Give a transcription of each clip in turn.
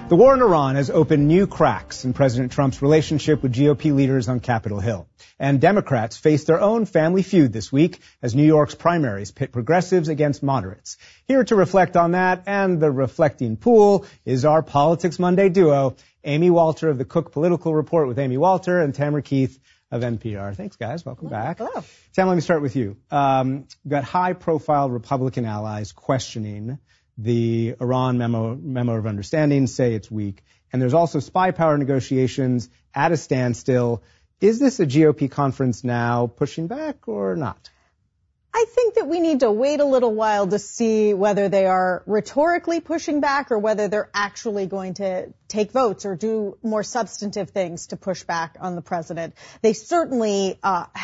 The war in Iran has opened new cracks in President Trump's relationship with GOP leaders on Capitol Hill. And Democrats face their own family feud this week as New York's primaries pit progressives against moderates. Here to reflect on that and the reflecting pool is our Politics Monday duo, Amy Walter of the Cook Political Report with Amy Walter and Tamara Keith of NPR. Thanks, guys. Welcome back. Hello. Tam, let me start with you. We've got high-profile Republican allies questioning the Iran memo of understanding, say it's weak. And there's also spy power negotiations at a standstill. Is this a GOP conference now pushing back or not? I think that we need to wait a little while to see whether they are rhetorically pushing back or whether they're actually going to take votes or do more substantive things to push back on the president. They certainly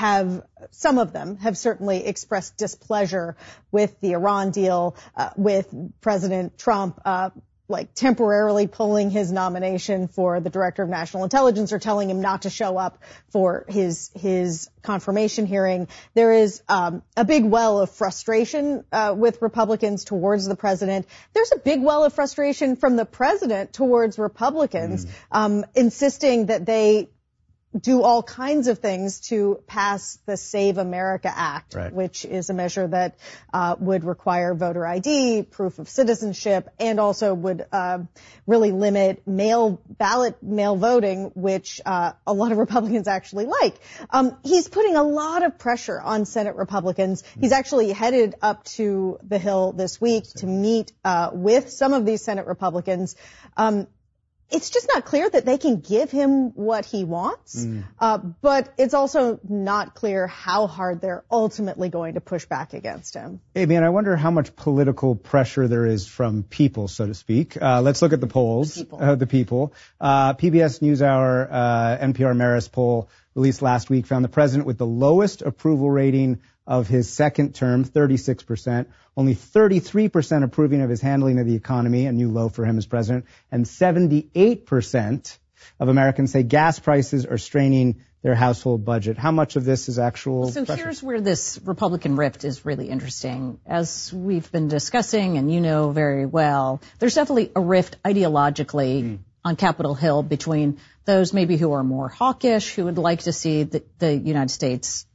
some of them have certainly expressed displeasure with the Iran deal, with President Trump temporarily pulling his nomination for the Director of National Intelligence or telling him not to show up for his confirmation hearing. There is a big well of frustration with Republicans towards the president. There's a big well of frustration from the president towards Republicans, insisting that they do all kinds of things to pass the Save America Act, right, which is a measure that would require voter ID, proof of citizenship, and also would really limit mail voting, which a lot of Republicans actually like. He's putting a lot of pressure on Senate Republicans. He's actually headed up to the Hill this week to meet with some of these Senate Republicans. It's just not clear that they can give him what he wants, but it's also not clear how hard they're ultimately going to push back against him. Hey, man, I wonder how much political pressure there is from people, so to speak. Let's look at the polls. The people. PBS NewsHour NPR Marist poll released last week found the president with the lowest approval rating of his second term, 36%, only 33% approving of his handling of the economy, a new low for him as president, and 78% of Americans say gas prices are straining their household budget. How much of this is actual pressure? Here's where this Republican rift is really interesting. As we've been discussing, and you know very well, there's definitely a rift ideologically on Capitol Hill between those maybe who are more hawkish, who would like to see the United States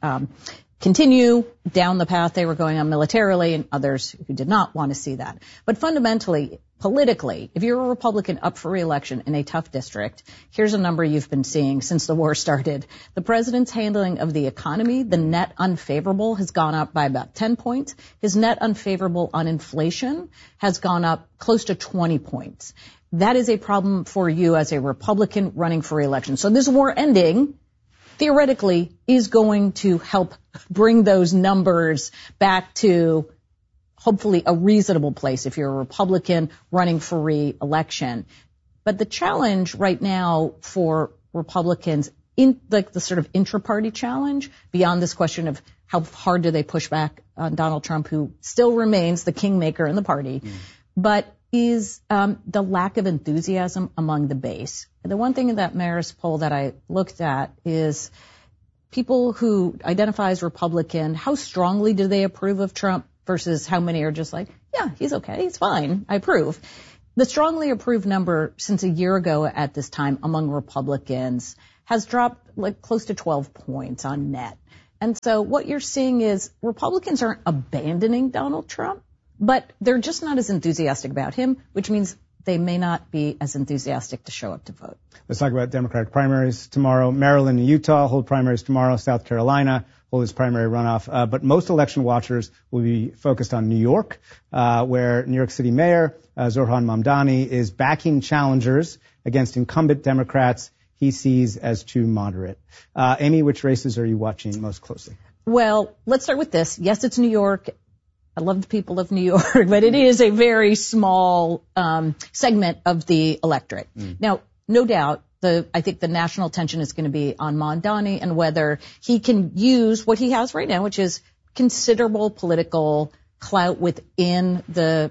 continue down the path they were going on militarily, and others who did not want to see that. But fundamentally, politically, if you're a Republican up for re-election in a tough district, here's a number you've been seeing since the war started. The president's handling of the economy, the net unfavorable, has gone up by about 10 points. His net unfavorable on inflation has gone up close to 20 points. That is a problem for you as a Republican running for re-election. So this war ending, theoretically, is going to help bring those numbers back to hopefully a reasonable place if you're a Republican running for re-election. But the challenge right now for Republicans, in the sort of intra-party challenge, beyond this question of how hard do they push back on Donald Trump, who still remains the kingmaker in the party, but is the lack of enthusiasm among the base. The one thing in that Marist poll that I looked at is people who identify as Republican, how strongly do they approve of Trump versus how many are just like, yeah, he's okay, he's fine, I approve. The strongly approved number since a year ago at this time among Republicans has dropped close to 12 points on net. And so what you're seeing is Republicans aren't abandoning Donald Trump, but they're just not as enthusiastic about him, which means they may not be as enthusiastic to show up to vote. Let's talk about Democratic primaries tomorrow. Maryland and Utah hold primaries tomorrow. South Carolina hold its primary runoff. But most election watchers will be focused on New York, where New York City Mayor Zohran Mamdani is backing challengers against incumbent Democrats he sees as too moderate. Amy, which races are you watching most closely? Well, let's start with this. Yes, it's New York. I love the people of New York, but it is a very small segment of the electorate. Now, no doubt, I think the national attention is going to be on Mamdani and whether he can use what he has right now, which is considerable political clout within the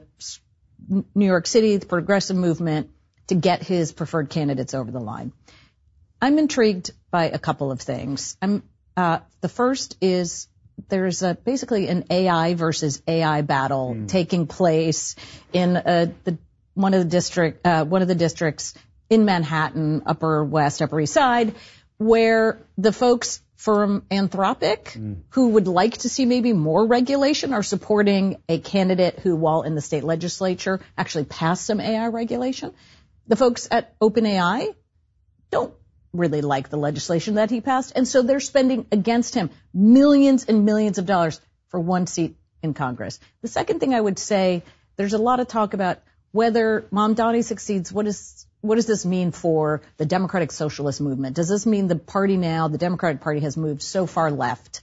New York City, the progressive movement, to get his preferred candidates over the line. I'm intrigued by a couple of things. The first is there's basically an AI versus AI battle taking place in the one of the districts in Manhattan, Upper West, Upper East Side, where the folks from Anthropic, who would like to see maybe more regulation, are supporting a candidate who, while in the state legislature, actually passed some AI regulation. The folks at OpenAI don't really like the legislation that he passed, and so they're spending against him millions and millions of dollars for one seat in Congress. The second thing I would say, there's a lot of talk about whether Mamdani succeeds. What does this mean for the Democratic Socialist movement? Does this mean the party now, the Democratic Party, has moved so far left?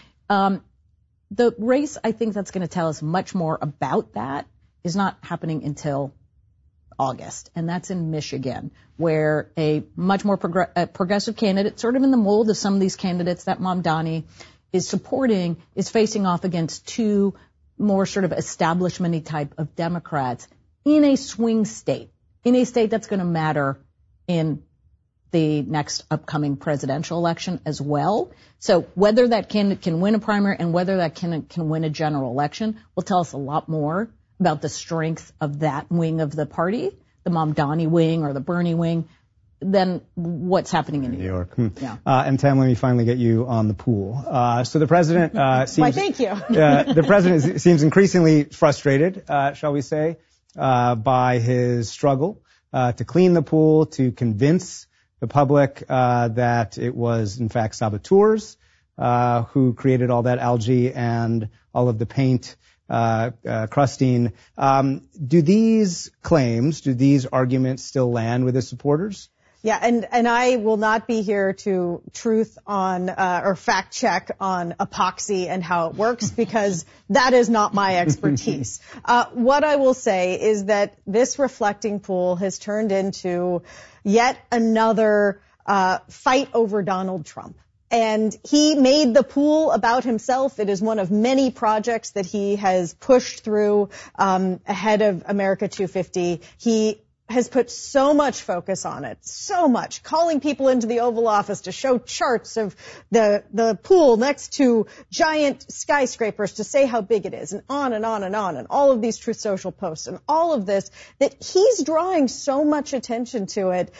The race, I think, that's going to tell us much more about that is not happening until August, and that's in Michigan, where a much more progressive candidate, sort of in the mold of some of these candidates that Mamdani is supporting, is facing off against two more sort of establishment-y type of Democrats in a swing state, in a state that's going to matter in the next upcoming presidential election as well. So whether that candidate can win a primary and whether that candidate can win a general election will tell us a lot more about the strength of that wing of the party, the Mamdani wing or the Bernie wing, than what's happening in New York. Yeah. And Tam, let me finally get you on the pool. So the president seems... Why, thank you. The president seems increasingly frustrated, shall we say, by his struggle to clean the pool, to convince the public that it was, in fact, saboteurs who created all that algae and all of the paint crusting. Do these claims, do these arguments still land with his supporters? Yeah, and I will not be here to truth on or fact check on epoxy and how it works because that is not my expertise. What I will say is that this reflecting pool has turned into yet another fight over Donald Trump. And he made the pool about himself. It is one of many projects that he has pushed through ahead of America 250. He has put so much focus on it, so much, calling people into the Oval Office to show charts of the pool next to giant skyscrapers to say how big it is, and on and on and on, and all of these Truth Social posts, and all of this, that he's drawing so much attention to it.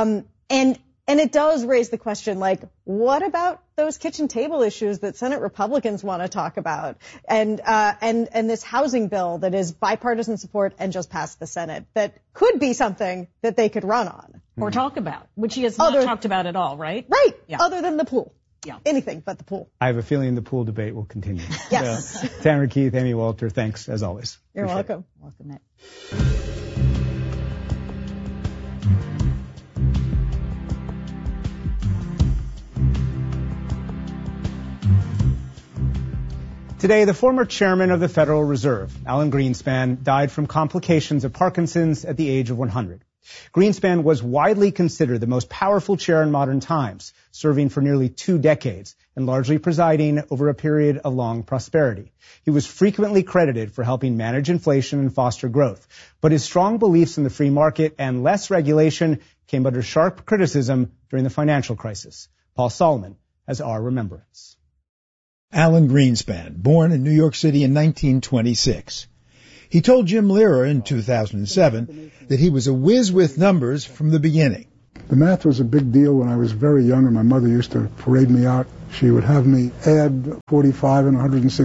And it does raise the question, like, what about those kitchen table issues that Senate Republicans want to talk about? And this housing bill that is bipartisan support and just passed the Senate that could be something that they could run on. Or talk about, which he has not talked about at all, right? Right. Yeah. Other than the pool. Yeah. Anything but the pool. I have a feeling the pool debate will continue. Yes. Tamara Keith, Amy Walter, thanks as always. You're welcome. Welcome, Nick. Today, the former chairman of the Federal Reserve, Alan Greenspan, died from complications of Parkinson's at the age of 100. Greenspan was widely considered the most powerful chair in modern times, serving for nearly 2 decades and largely presiding over a period of long prosperity. He was frequently credited for helping manage inflation and foster growth, but his strong beliefs in the free market and less regulation came under sharp criticism during the financial crisis. Paul Solomon has our remembrance. Alan Greenspan, born in New York City in 1926. He told Jim Lehrer in 2007 that he was a whiz with numbers from the beginning. The math was a big deal when I was very young, and my mother used to parade me out. She would have me add 45 and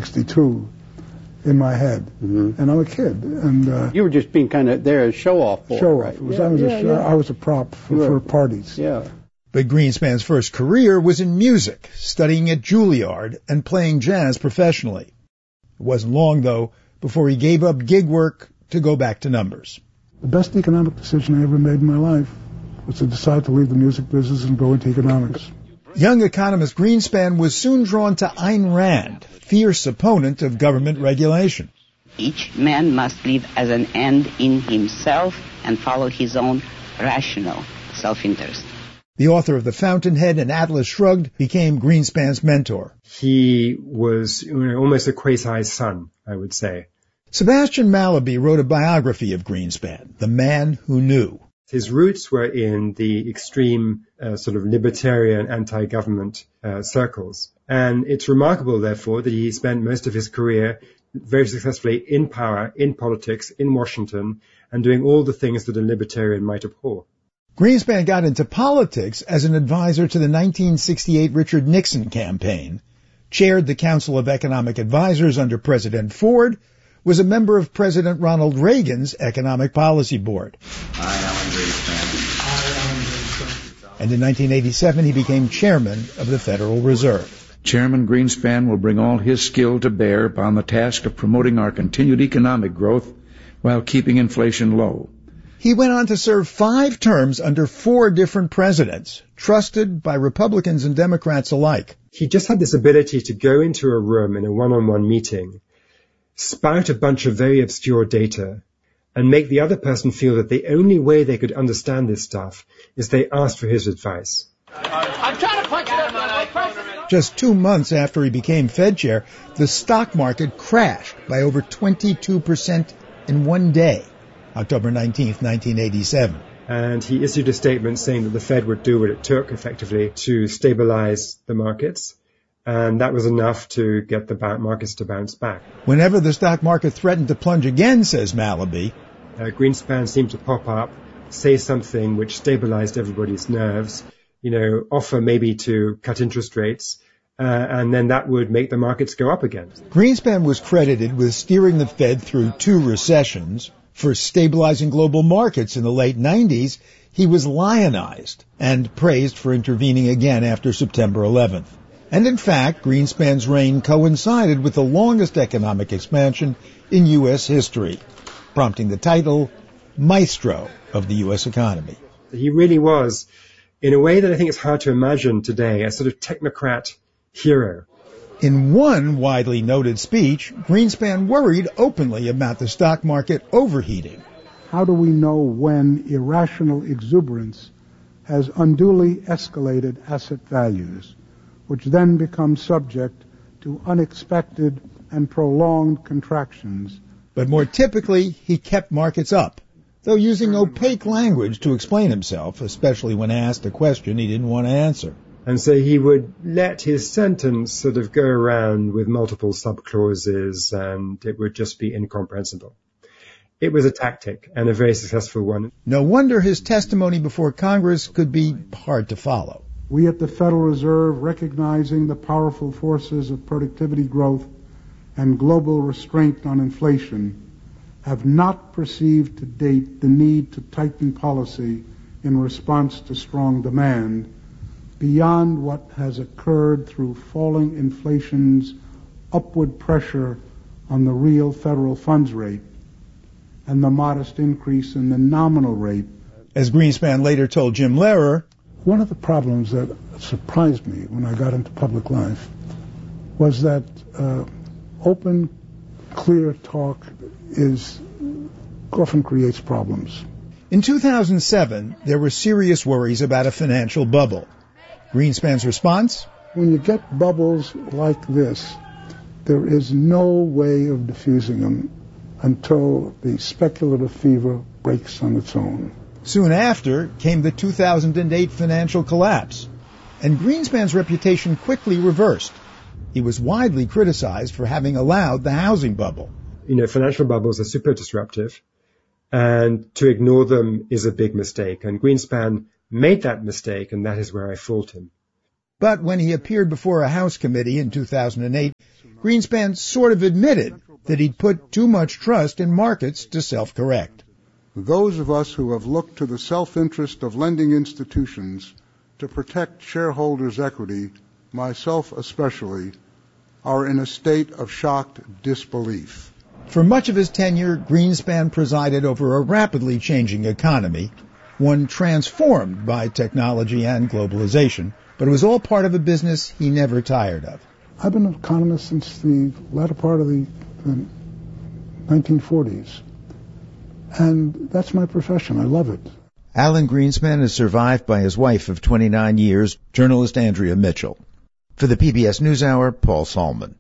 162 in my head, and I'm a kid. And you were just being kind of there as show-off. Show-off. Right? I was a prop for parties. Yeah. But Greenspan's first career was in music, studying at Juilliard and playing jazz professionally. It wasn't long, though, before he gave up gig work to go back to numbers. The best economic decision I ever made in my life was to decide to leave the music business and go into economics. Young economist Greenspan was soon drawn to Ayn Rand, fierce opponent of government regulation. Each man must live as an end in himself and follow his own rational self-interest. The author of The Fountainhead and Atlas Shrugged became Greenspan's mentor. He was almost a quasi-son, I would say. Sebastian Mallaby wrote a biography of Greenspan, The Man Who Knew. His roots were in the extreme sort of libertarian anti-government circles. And it's remarkable, therefore, that he spent most of his career very successfully in power, in politics, in Washington, and doing all the things that a libertarian might abhor. Greenspan got into politics as an advisor to the 1968 Richard Nixon campaign, chaired the Council of Economic Advisors under President Ford, was a member of President Ronald Reagan's Economic Policy Board. I, Alan Greenspan. And in 1987, he became chairman of the Federal Reserve. Chairman Greenspan will bring all his skill to bear upon the task of promoting our continued economic growth while keeping inflation low. He went on to serve 5 terms under 4 different presidents, trusted by Republicans and Democrats alike. He just had this ability to go into a room in a one-on-one meeting, spout a bunch of very obscure data, and make the other person feel that the only way they could understand this stuff is they asked for his advice. I'm trying to punch it. Just 2 months after he became Fed chair, the stock market crashed by over 22% in one day, October 19th, 1987. And he issued a statement saying that the Fed would do what it took, effectively, to stabilize the markets. And that was enough to get the markets to bounce back. Whenever the stock market threatened to plunge again, says Mallaby, Greenspan seemed to pop up, say something which stabilized everybody's nerves, offer maybe to cut interest rates, and then that would make the markets go up again. Greenspan was credited with steering the Fed through 2 recessions. For stabilizing global markets in the late 90s, he was lionized and praised for intervening again after September 11th. And in fact, Greenspan's reign coincided with the longest economic expansion in U.S. history, prompting the title Maestro of the U.S. economy. He really was, in a way that I think is hard to imagine today, a sort of technocrat hero. In one widely noted speech, Greenspan worried openly about the stock market overheating. How do we know when irrational exuberance has unduly escalated asset values, which then become subject to unexpected and prolonged contractions? But more typically, he kept markets up, though using opaque language to explain himself, especially when asked a question he didn't want to answer. And so he would let his sentence sort of go around with multiple subclauses, and it would just be incomprehensible. It was a tactic, and a very successful one. No wonder his testimony before Congress could be hard to follow. We at the Federal Reserve, recognizing the powerful forces of productivity growth and global restraint on inflation, have not perceived to date the need to tighten policy in response to strong demand beyond what has occurred through falling inflation's upward pressure on the real federal funds rate and the modest increase in the nominal rate. As Greenspan later told Jim Lehrer, one of the problems that surprised me when I got into public life was that open, clear talk often creates problems. In 2007, there were serious worries about a financial bubble. Greenspan's response? When you get bubbles like this, there is no way of diffusing them until the speculative fever breaks on its own. Soon after came the 2008 financial collapse, and Greenspan's reputation quickly reversed. He was widely criticized for having allowed the housing bubble. Financial bubbles are super disruptive, and to ignore them is a big mistake. And Greenspan made that mistake, and that is where I fault him. But when he appeared before a House committee in 2008, Greenspan sort of admitted that he'd put too much trust in markets to self-correct. Those of us who have looked to the self-interest of lending institutions to protect shareholders' equity, myself especially, are in a state of shocked disbelief. For much of his tenure, Greenspan presided over a rapidly changing economy, one transformed by technology and globalization, but it was all part of a business he never tired of. I've been an economist since the latter part of the 1940s, and that's my profession. I love it. Alan Greenspan is survived by his wife of 29 years, journalist Andrea Mitchell. For the PBS NewsHour, Paul Salman.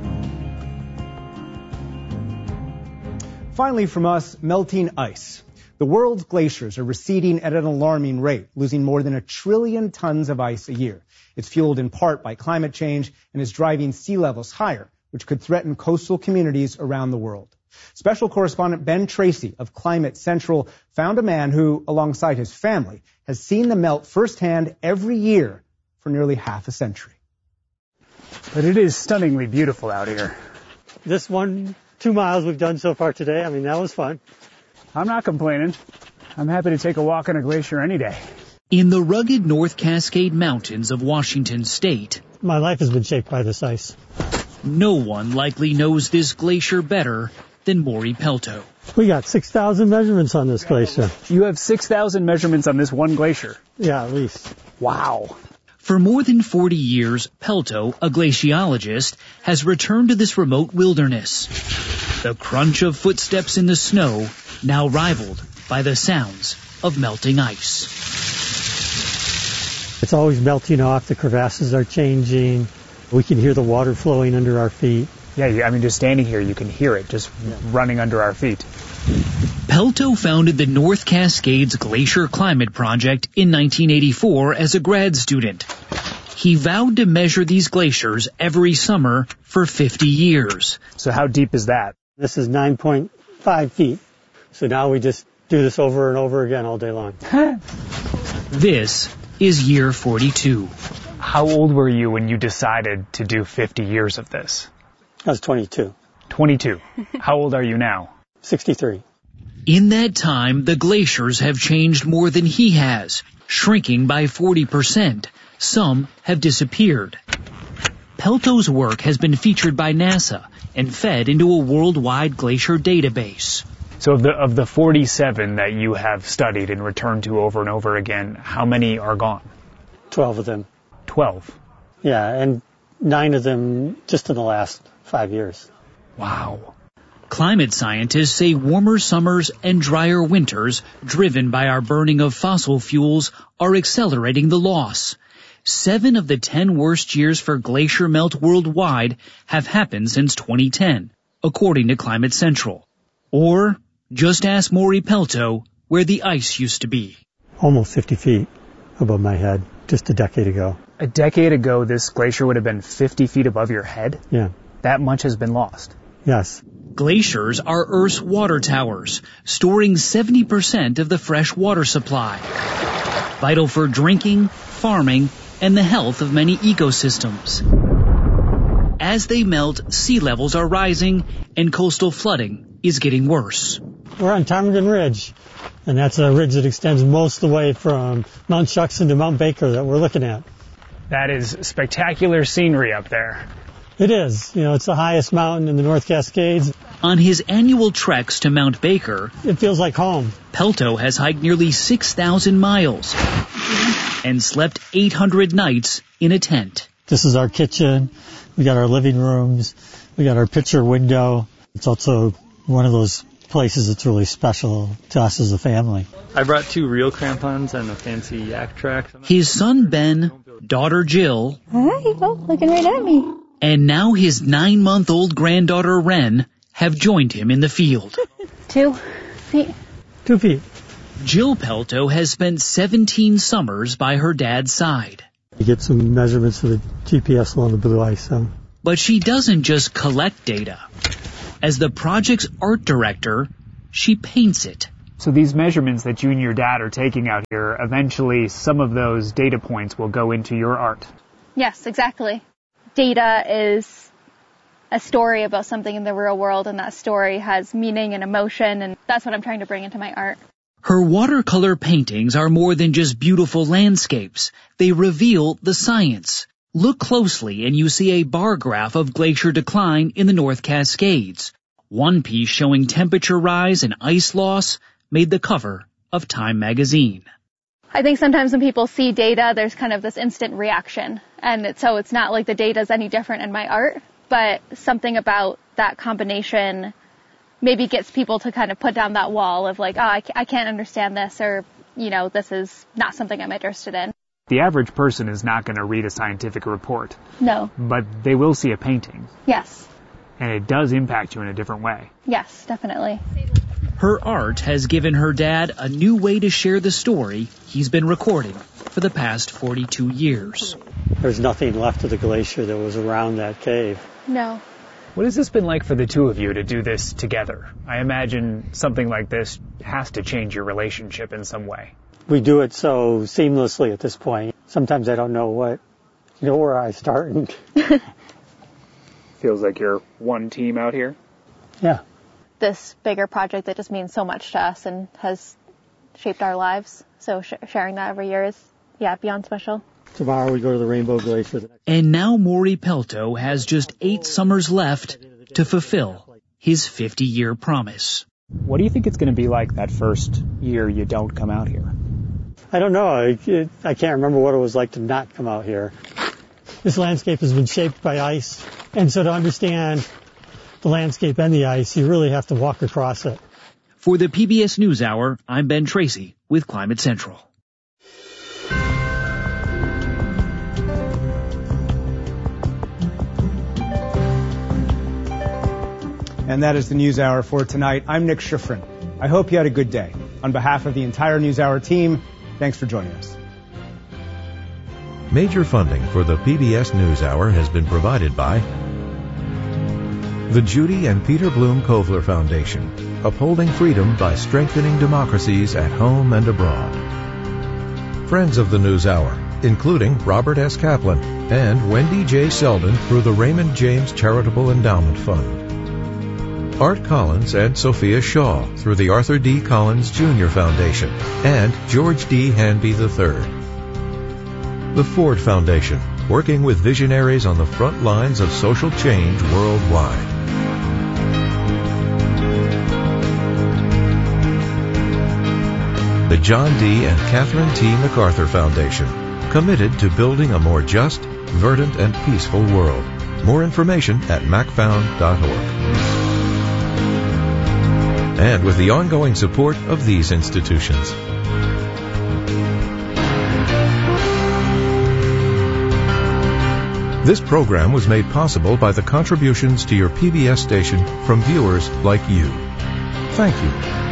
Finally from us, melting ice. The world's glaciers are receding at an alarming rate, losing more than 1 trillion tons of ice a year. It's fueled in part by climate change and is driving sea levels higher, which could threaten coastal communities around the world. Special correspondent Ben Tracy of Climate Central found a man who, alongside his family, has seen the melt firsthand every year for nearly half a century. But it is stunningly beautiful out here. This 2 miles we've done so far today, I mean, that was fun. I'm not complaining. I'm happy to take a walk on a glacier any day. In the rugged North Cascade Mountains of Washington State, my life has been shaped by this ice. No one likely knows this glacier better than Maury Pelto. We got 6,000 measurements on this glacier. You have 6,000 measurements on this one glacier? Yeah, at least. Wow. For more than 40 years, Pelto, a glaciologist, has returned to this remote wilderness. The crunch of footsteps in the snow now rivaled by the sounds of melting ice. It's always melting off. The crevasses are changing. We can hear the water flowing under our feet. Yeah, I mean, just standing here, you can hear it just running under our feet. Pelto founded the North Cascades Glacier Climate Project in 1984 as a grad student. He vowed to measure these glaciers every summer for 50 years. So how deep is that? This is 9.5 feet. So now we just do this over and over again all day long. This is year 42. How old were you when you decided to do 50 years of this? I was 22. 22. How old are you now? 63. In that time, the glaciers have changed more than he has, shrinking by 40%. Some have disappeared. Pelto's work has been featured by NASA and fed into a worldwide glacier database. So of the 47 that you have studied and returned to over and over again, how many are gone? 12 of them. 12? Yeah, and 9 of them just in the last 5 years. Wow. Climate scientists say warmer summers and drier winters, driven by our burning of fossil fuels, are accelerating the loss. 7 of the 10 worst years for glacier melt worldwide have happened since 2010, according to Climate Central. Or just ask Maury Pelto where the ice used to be. Almost 50 feet above my head just a decade ago. A decade ago, this glacier would have been 50 feet above your head? Yeah. That much has been lost? Yes. Glaciers are Earth's water towers, storing 70% of the fresh water supply. Vital for drinking, farming, and the health of many ecosystems. As they melt, sea levels are rising, and coastal flooding is getting worse. We're on Ptarmigan Ridge, and that's a ridge that extends most of the way from Mount Shuksan to Mount Baker that we're looking at. That is spectacular scenery up there. It is. You know, it's the highest mountain in the North Cascades. On his annual treks to Mount Baker, it feels like home. Pelto has hiked nearly 6,000 miles and slept 800 nights in a tent. This is our kitchen. We got our living rooms. We got our picture window. It's also one of those places that's really special to us as a family. I brought 2 real crampons and a fancy yak track. His son Ben, daughter Jill, hi, looking right at me, and now his 9-month-old granddaughter Wren have joined him in the field. 2 feet. 2 feet. Jill Pelto has spent 17 summers by her dad's side. You get some measurements of the GPS along the blue ice. But she doesn't just collect data. As the project's art director, she paints it. So these measurements that you and your dad are taking out here, eventually some of those data points will go into your art. Yes, exactly. Data is a story about something in the real world, and that story has meaning and emotion, and that's what I'm trying to bring into my art. Her watercolor paintings are more than just beautiful landscapes. They reveal the science. Look closely and you see a bar graph of glacier decline in the North Cascades. One piece showing temperature rise and ice loss made the cover of Time magazine. I think sometimes when people see data, there's kind of this instant reaction. And so it's not like the data is any different in my art, but something about that combination maybe gets people to kind of put down that wall of like, oh, I can't understand this, or, you know, this is not something I'm interested in. The average person is not going to read a scientific report. No. But they will see a painting. Yes. And it does impact you in a different way. Yes, definitely. Her art has given her dad a new way to share the story he's been recording for the past 42 years. There's nothing left of the glacier that was around that cave. No. What has this been like for the two of you to do this together? I imagine something like this has to change your relationship in some way. We do it so seamlessly at this point. Sometimes I don't know where I start. Feels like you're one team out here? Yeah. This bigger project that just means so much to us and has shaped our lives. So sharing that every year is, beyond special. Tomorrow we go to the Rainbow Glacier. And now Maury Pelto has just 8 summers left to fulfill his 50-year promise. What do you think it's going to be like that first year you don't come out here? I don't know. I can't remember what it was like to not come out here. This landscape has been shaped by ice, and so to understand the landscape and the ice, you really have to walk across it. For the PBS NewsHour, I'm Ben Tracy with Climate Central. And that is the NewsHour for tonight. I'm Nick Schifrin. I hope you had a good day. On behalf of the entire NewsHour team, thanks for joining us. Major funding for the PBS NewsHour has been provided by the Judy and Peter Bloom Kovler Foundation, upholding freedom by strengthening democracies at home and abroad. Friends of the NewsHour, including Robert S. Kaplan and Wendy J. Selden through the Raymond James Charitable Endowment Fund. Art Collins and Sophia Shaw through the Arthur D. Collins Jr. Foundation and George D. Hanby III. The Ford Foundation, working with visionaries on the front lines of social change worldwide. The John D. and Catherine T. MacArthur Foundation, committed to building a more just, verdant, and peaceful world. More information at macfound.org. And with the ongoing support of these institutions. This program was made possible by the contributions to your PBS station from viewers like you. Thank you.